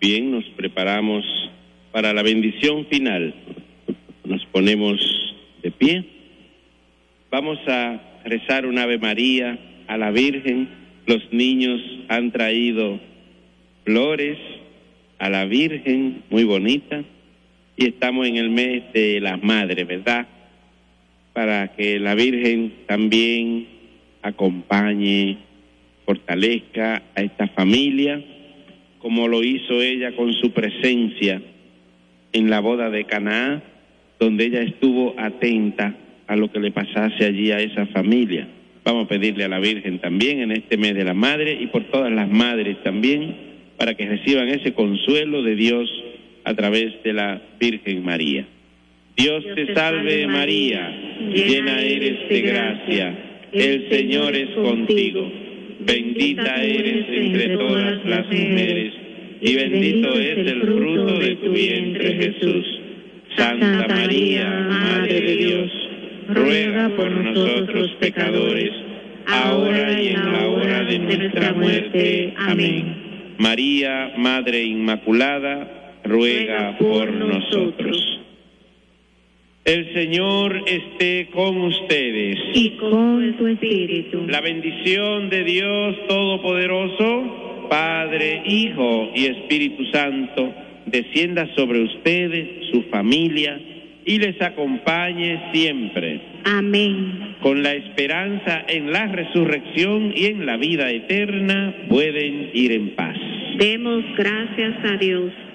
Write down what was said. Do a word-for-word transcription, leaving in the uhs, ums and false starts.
Bien, nos preparamos para la bendición final. Nos ponemos de pie. Vamos a rezar un Ave María a la Virgen. Los niños han traído flores a la Virgen, muy bonita. Y estamos en el mes de las madres, ¿verdad? Para que la Virgen también acompañe, fortalezca a esta familia, como lo hizo ella con su presencia en la boda de Caná, donde ella estuvo atenta a lo que le pasase allí a esa familia. Vamos a pedirle a la Virgen también en este mes de la madre y por todas las madres también, para que reciban ese consuelo de Dios a través de la Virgen María. Dios te salve María, llena eres de gracia, el Señor es contigo. Bendita eres entre todas las mujeres, y bendito es el fruto de tu vientre, Jesús. Santa María, Madre de Dios, ruega por nosotros pecadores, ahora y en la hora de nuestra muerte. Amén. María, Madre Inmaculada, ruega por nosotros. El Señor esté con ustedes. Y con tu espíritu. La bendición de Dios Todopoderoso, Padre, Hijo y Espíritu Santo, descienda sobre ustedes, su familia, y les acompañe siempre. Amén. Con la esperanza en la resurrección y en la vida eterna, pueden ir en paz. Demos gracias a Dios.